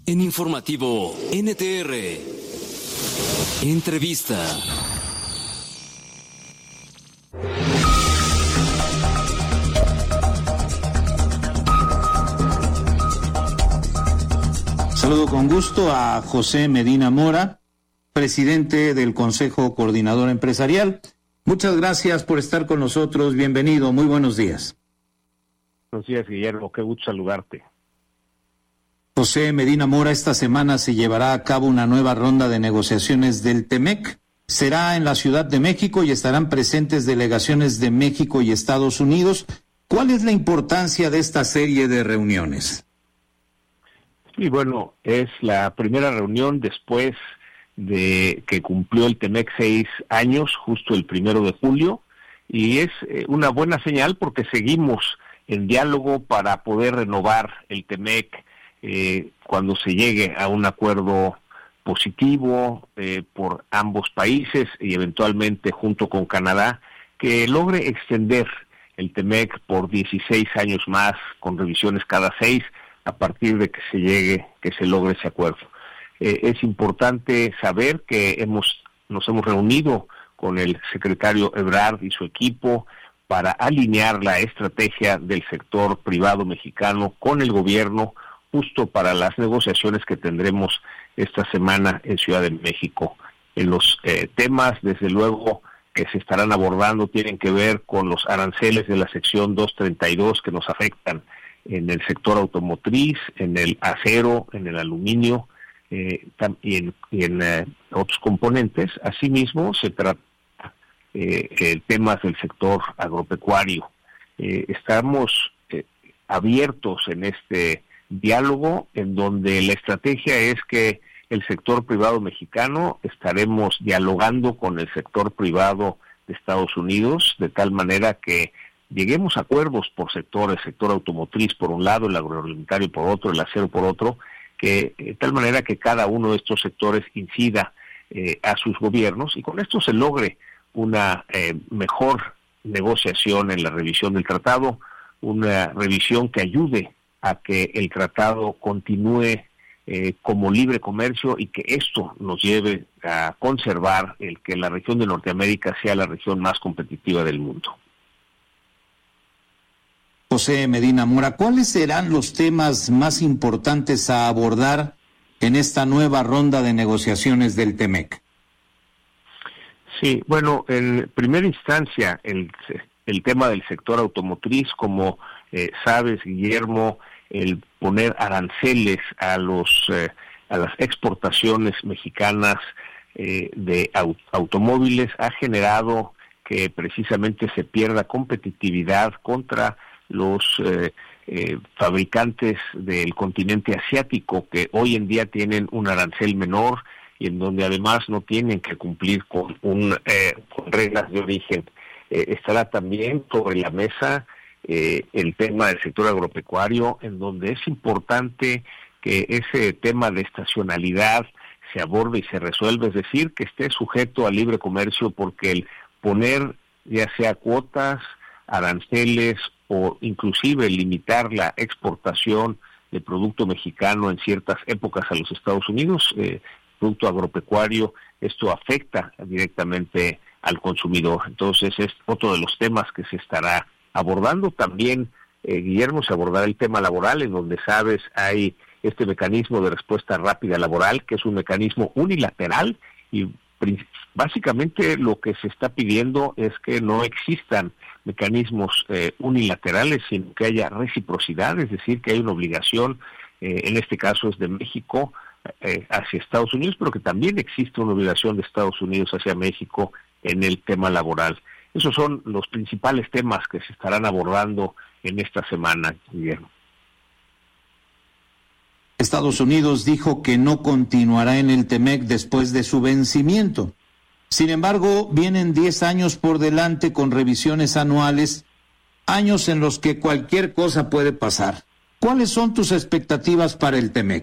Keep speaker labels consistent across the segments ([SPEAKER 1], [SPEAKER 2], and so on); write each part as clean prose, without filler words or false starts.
[SPEAKER 1] En Informativo NTR. Entrevista.
[SPEAKER 2] Saludo con gusto a José Medina Mora, presidente del Consejo Coordinador Empresarial. Muchas gracias por estar con nosotros. Bienvenido. Muy buenos días.
[SPEAKER 3] Buenos días, Guillermo. Qué gusto saludarte.
[SPEAKER 2] José Medina Mora, esta semana se llevará a cabo una nueva ronda de negociaciones del TEMEC. Será en la Ciudad de México y estarán presentes delegaciones de México y Estados Unidos. ¿Cuál es la importancia de esta serie de reuniones?
[SPEAKER 3] Sí, bueno, es la primera reunión después de que cumplió el TEMEC 6 años, justo el 1 de julio, y es una buena señal porque seguimos en diálogo para poder renovar el TEMEC cuando se llegue a un acuerdo positivo por ambos países y eventualmente junto con Canadá, que logre extender el TEMEC por 16 años más, con revisiones cada 6, a partir de que se logre ese acuerdo. Es importante saber que nos hemos reunido con el secretario Ebrard y su equipo para alinear la estrategia del sector privado mexicano con el gobierno, justo para las negociaciones que tendremos esta semana en Ciudad de México. En los temas, desde luego, que se estarán abordando tienen que ver con los aranceles de la sección 232 que nos afectan en el sector automotriz, en el acero, en el aluminio y en otros componentes. Asimismo, se trata temas del sector agropecuario. Estamos abiertos en este diálogo, en donde la estrategia es que el sector privado mexicano estaremos dialogando con el sector privado de Estados Unidos, de tal manera que lleguemos a acuerdos por sectores, sector automotriz por un lado, el agroalimentario por otro, el acero por otro, que de tal manera que cada uno de estos sectores incida a sus gobiernos y con esto se logre una mejor negociación en la revisión del tratado, una revisión que ayude a que el tratado continúe como libre comercio y que esto nos lleve a conservar el que la región de Norteamérica sea la región más competitiva del mundo.
[SPEAKER 2] José Medina Mora, ¿cuáles serán los temas más importantes a abordar en esta nueva ronda de negociaciones del TEMEC?
[SPEAKER 3] Sí, bueno, en primera instancia, el tema del sector automotriz, como sabes, Guillermo, el poner aranceles a las exportaciones mexicanas de automóviles ha generado que precisamente se pierda competitividad contra los fabricantes del continente asiático, que hoy en día tienen un arancel menor y en donde además no tienen que cumplir con reglas de origen. Estará también sobre la mesa el tema del sector agropecuario, en donde es importante que ese tema de estacionalidad se aborde y se resuelva, es decir, que esté sujeto al libre comercio, porque el poner ya sea cuotas, aranceles o inclusive limitar la exportación de producto mexicano en ciertas épocas a los Estados Unidos, producto agropecuario, esto afecta directamente al consumidor. Entonces es otro de los temas que se estará abordando. También, Guillermo, se abordará el tema laboral, en donde, sabes, hay este mecanismo de respuesta rápida laboral, que es un mecanismo unilateral, y básicamente lo que se está pidiendo es que no existan mecanismos unilaterales, sino que haya reciprocidad, es decir, que hay una obligación, en este caso es de México hacia Estados Unidos, pero que también existe una obligación de Estados Unidos hacia México en el tema laboral. Esos son los principales temas que se estarán abordando en esta semana, Guillermo.
[SPEAKER 2] Estados Unidos dijo que no continuará en el TEMEC después de su vencimiento. Sin embargo, vienen 10 años por delante con revisiones anuales, años en los que cualquier cosa puede pasar. ¿Cuáles son tus expectativas para el TEMEC?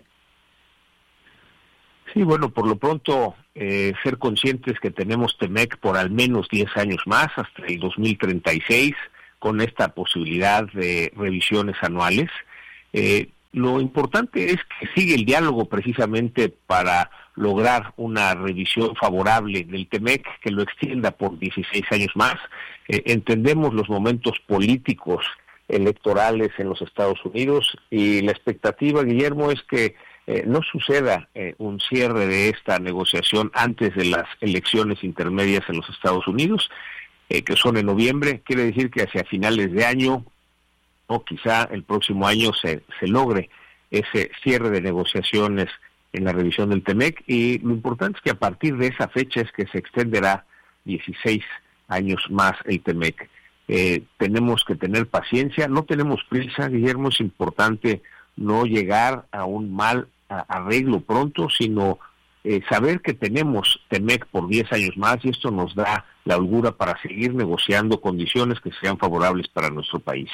[SPEAKER 3] Sí, bueno, por lo pronto, ser conscientes que tenemos TEMEC por al menos 10 años más, hasta el 2036, con esta posibilidad de revisiones anuales. Lo importante es que sigue el diálogo precisamente para lograr una revisión favorable del TEMEC, que lo extienda por 16 años más. Entendemos los momentos políticos electorales en los Estados Unidos y la expectativa, Guillermo, es que no suceda un cierre de esta negociación antes de las elecciones intermedias en los Estados Unidos, que son en noviembre. Quiere decir que hacia finales de año o quizá el próximo año se logre ese cierre de negociaciones en la revisión del TEMEC, y lo importante es que a partir de esa fecha es que se extenderá 16 años más el TEMEC. Tenemos que tener paciencia, no tenemos prisa, Guillermo. Es importante no llegar a un mal arreglo pronto, sino saber que tenemos TEMEC por 10 años más, y esto nos da la holgura para seguir negociando condiciones que sean favorables para nuestro país.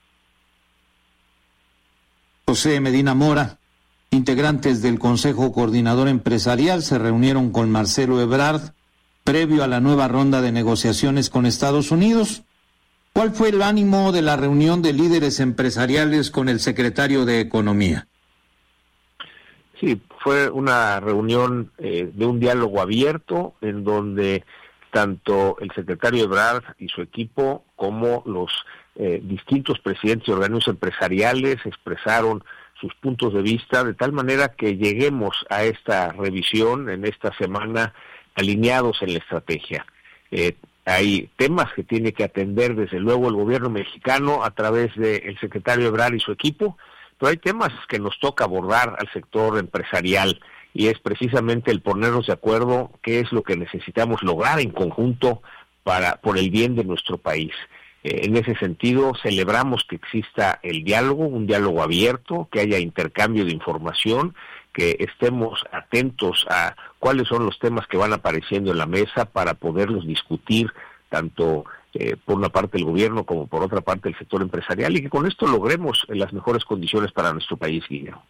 [SPEAKER 2] José Medina Mora, integrantes del Consejo Coordinador Empresarial se reunieron con Marcelo Ebrard previo a la nueva ronda de negociaciones con Estados Unidos. ¿Cuál fue el ánimo de la reunión de líderes empresariales con el secretario de Economía?
[SPEAKER 3] Sí, fue una reunión de un diálogo abierto en donde tanto el secretario Ebrard y su equipo como los distintos presidentes de organismos empresariales expresaron sus puntos de vista, de tal manera que lleguemos a esta revisión en esta semana alineados en la estrategia. Hay temas que tiene que atender desde luego el gobierno mexicano a través del secretario Ebrard y su equipo, pero hay temas que nos toca abordar al sector empresarial, y es precisamente el ponernos de acuerdo qué es lo que necesitamos lograr en conjunto por el bien de nuestro país. En ese sentido, celebramos que exista el diálogo, un diálogo abierto, que haya intercambio de información, que estemos atentos a cuáles son los temas que van apareciendo en la mesa para poderlos discutir, tanto por una parte el gobierno como por otra parte el sector empresarial, y que con esto logremos las mejores condiciones para nuestro país, Guillermo.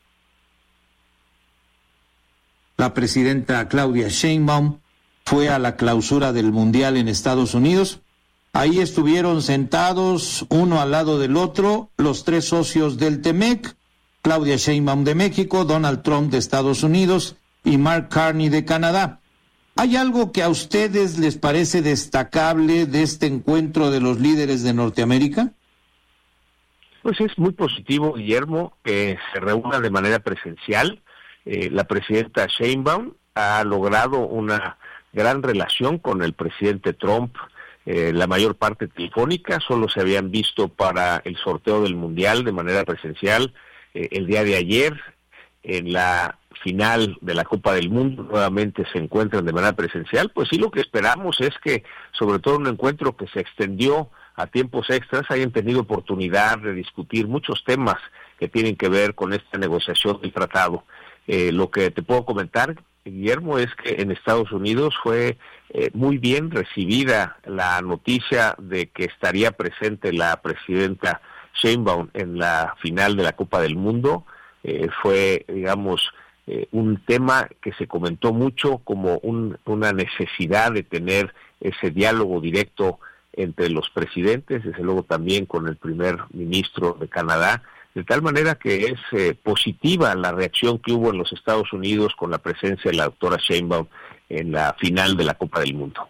[SPEAKER 2] La presidenta Claudia Sheinbaum fue a la clausura del Mundial en Estados Unidos. Ahí estuvieron sentados, uno al lado del otro, los tres socios del TEMEC, Claudia Sheinbaum de México, Donald Trump de Estados Unidos y Mark Carney de Canadá. ¿Hay algo que a ustedes les parece destacable de este encuentro de los líderes de Norteamérica?
[SPEAKER 3] Pues es muy positivo, Guillermo, que se reúna de manera presencial. La presidenta Sheinbaum ha logrado una gran relación con el presidente Trump, la mayor parte telefónica. Solo se habían visto para el sorteo del Mundial de manera presencial el día de ayer. En la final de la Copa del Mundo nuevamente se encuentran de manera presencial. Pues sí, lo que esperamos es que, sobre todo un encuentro que se extendió a tiempos extras, hayan tenido oportunidad de discutir muchos temas que tienen que ver con esta negociación del tratado. Lo que te puedo comentar, Guillermo, es que en Estados Unidos fue muy bien recibida la noticia de que estaría presente la presidenta Sheinbaum en la final de la Copa del Mundo. Fue, digamos, un tema que se comentó mucho como una necesidad de tener ese diálogo directo entre los presidentes, desde luego también con el primer ministro de Canadá, de tal manera que es positiva la reacción que hubo en los Estados Unidos con la presencia de la doctora Sheinbaum en la final de la Copa del Mundo.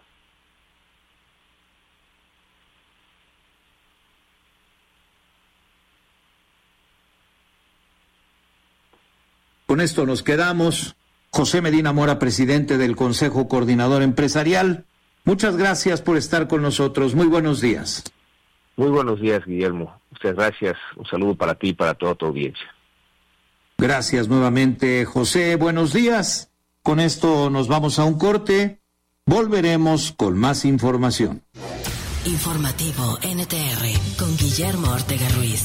[SPEAKER 2] Con esto nos quedamos. José Medina Mora, presidente del Consejo Coordinador Empresarial, muchas gracias por estar con nosotros. Muy buenos días.
[SPEAKER 3] Muy buenos días, Guillermo. Muchas gracias. Un saludo para ti y para toda tu audiencia.
[SPEAKER 2] Gracias nuevamente, José. Buenos días. Con esto nos vamos a un corte. Volveremos con más información.
[SPEAKER 4] Informativo NTR con Guillermo Ortega Ruiz.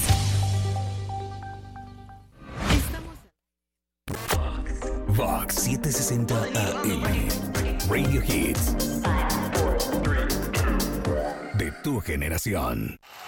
[SPEAKER 1] Vox 760 AM. Radio Hits. De tu generación.